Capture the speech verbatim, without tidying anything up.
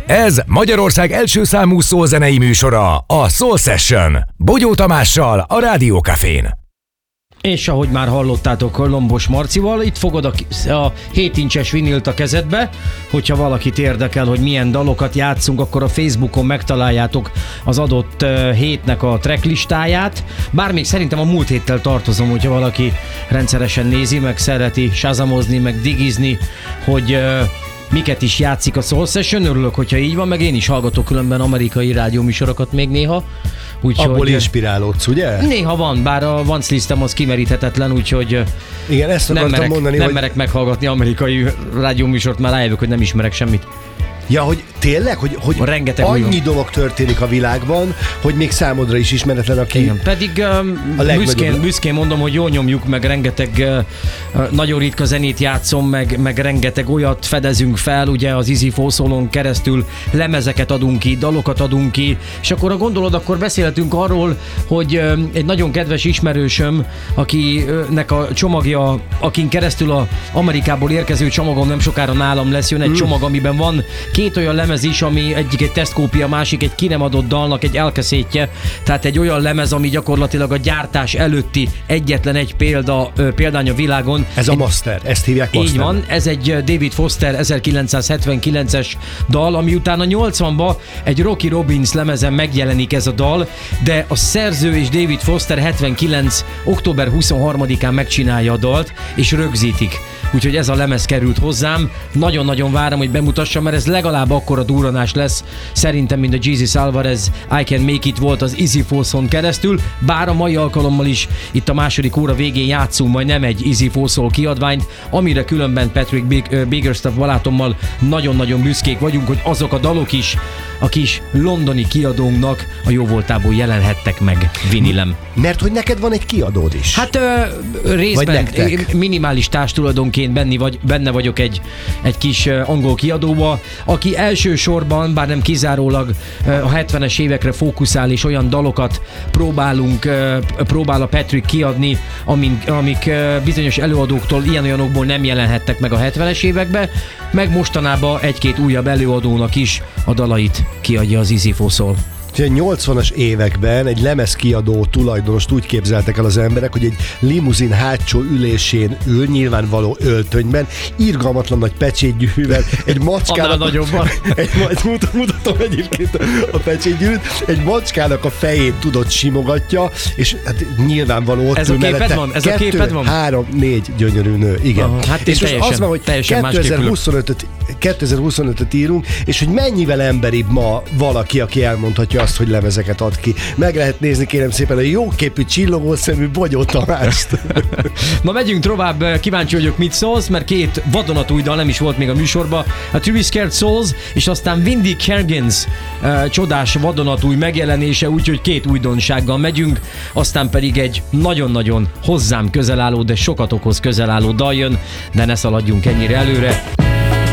Ez Magyarország első számú szólzenei műsora, a Soul Session. Bogyó Tamással, a Rádió Cafén. És ahogy már hallottátok Lombos Marcival, itt fogod a, a hét incses vinilt a kezedbe, hogyha valakit érdekel, hogy milyen dalokat játszunk, akkor a Facebookon megtaláljátok az adott uh, hétnek a tracklistáját. Bár még szerintem a múlt héttel tartozom, hogyha valaki rendszeresen nézi, meg szereti shazamozni, meg digizni, hogy uh, miket is játszik a Soul Session. Örülök, hogyha így van, meg én is hallgatok különben amerikai rádióműsorokat még néha. Úgyhogy abból inspirálódsz, ugye? Néha van, bár a Vance listem az kimeríthetetlen, úgyhogy igen, ezt nem, merek, mondani, nem hogy... merek meghallgatni amerikai rádióműsort, már rájövök, hogy nem ismerek semmit. Ja, hogy tényleg, hogy, hogy annyi újra. dolog történik a világban, hogy még számodra is ismeretlen, aki... Igen, pedig um, büszkén, büszkén mondom, hogy jól nyomjuk, meg rengeteg uh, nagyon ritka zenét játszom, meg, meg rengeteg olyat fedezünk fel, ugye az Easy Four-Soulon keresztül lemezeket adunk ki, dalokat adunk ki, és akkor ha gondolod, akkor beszélhetünk arról, hogy um, egy nagyon kedves ismerősöm, akinek a csomagja, akin keresztül a Amerikából érkező csomagom nem sokára nálam lesz, jön egy mm. csomag, amiben van két olyan lemez is, ami egyik egy tesztkópia, másik egy ki nem adott dalnak egy elkeszétje, tehát egy olyan lemez, ami gyakorlatilag a gyártás előtti egyetlen egy példa, példány a világon. Ez a master, ezt hívják master. Így van, ez egy David Foster ezerkilencszázhetvenkilences dal, ami utána nyolcvanban egy Rocky Robbins lemezen megjelenik ez a dal, de a szerző és David Foster hetvenkilenc október huszonharmadikán megcsinálja a dalt, és rögzítik. Úgyhogy ez a lemez került hozzám. Nagyon-nagyon várom, hogy bemutassam, mert ez legalább akkora durranás lesz szerintem, mint a Jesus Alvarez I Can Make It volt az Easy Four-Soulon keresztül, bár a mai alkalommal is itt a második óra végén játszunk majd nem egy Easy Four-Soul kiadványt, amire különben Patrick Big, Biggerstaff barátommal nagyon-nagyon büszkék vagyunk, hogy azok a dalok is a kis londoni kiadónknak a jóvoltából jelenhettek meg vinilem. Mert hogy neked van egy kiadód is. Hát ö, részben minimális társtulajdonként benne, vagy, benne vagyok egy, egy kis angol kiadóba, aki elsősorban, bár nem kizárólag a hetvenes évekre fókuszál, és olyan dalokat próbálunk, próbál a Patrick kiadni, amik, amik bizonyos előadóktól ilyen-olyanokból nem jelenhettek meg a hetvenes években, meg mostanában egy-két újabb előadónak is a dalait kiadja az Easy Four-Soul. A nyolcvanas években egy lemezkiadó tulajdonost úgy képzeltek el az emberek, hogy egy limuzin hátsó ülésén ül, nyilvánvaló öltönyben, irgalmatlan nagy pecsétgyűrűvel, egy macskának... Annál nagyobban. Egy, majd mutatom egyébként a pecsétgyűrűt, egy macskának a fejét tudott simogatja, és hát nyilvánvaló ott ez a képed mellette. van? Ez kettő, a képed van? három, négy gyönyörű nő, igen. Aha, hát és most az van, hogy kétezer-huszonötöt, kétezer-huszonötöt írunk, és hogy mennyivel emberibb ma valaki, aki elmondhatja azt, hogy lemezeket ad ki. Meg lehet nézni, kérem szépen, a jóképű, csillogó szemű Bogyó Tamást. Na megyünk tovább, kíváncsi vagyok, mit szólsz, mert két vadonatúj dal nem is volt még a műsorban. A Three Scared Souls, és aztán Wendy Kergens uh, csodás vadonatúj megjelenése, úgyhogy két újdonsággal megyünk, aztán pedig egy nagyon-nagyon hozzám közel álló, de sokatokhoz közel álló dal jön, de ne szaladjunk ennyire előre.